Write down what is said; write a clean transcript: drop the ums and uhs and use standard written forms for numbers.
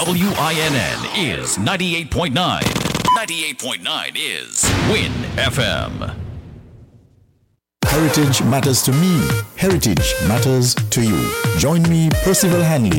WINN is 98.9. 98.9 is Win FM. Heritage matters to me. Heritage matters to you. Join me, Percival Hanley,